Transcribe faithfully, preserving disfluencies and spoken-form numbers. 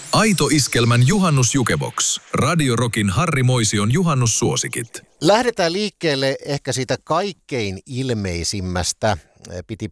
Aito Iskelmän juhannusjukebox. Radio Rockin Harri Moision juhannussuosikit. Lähdetään liikkeelle ehkä siitä kaikkein ilmeisimmästä. Piti